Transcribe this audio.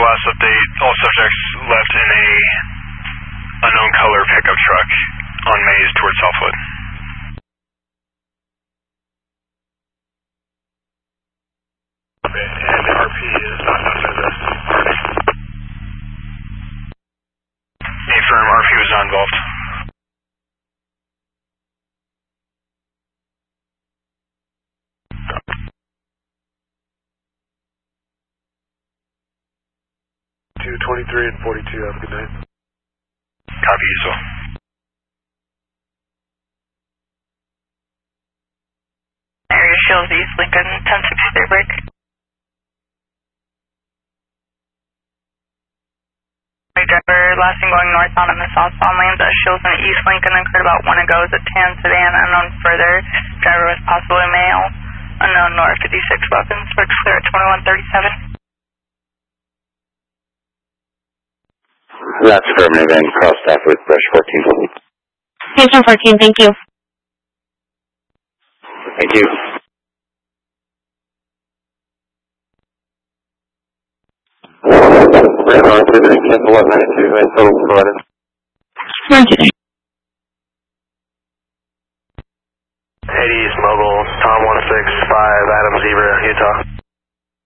last update, all subjects left in a unknown color pickup truck on Maze towards Southwood. And RP is not outside the party. Affirm, RP was not involved. To 23 and 42, have a good night. Copy, Easel. Area Shields East Lincoln, 1063 break. Driver, last thing going northbound on the southbound lanes at Shields and East Lincoln, occurred about 1 ago, is a tan sedan, unknown further. Driver was possibly male. Unknown north 56 weapons, works clear at 2137. That's affirmative and cross staff with brush 14. Station 14, thank you. Thank you. Red on 2, cancel 192, and total provided. Roger.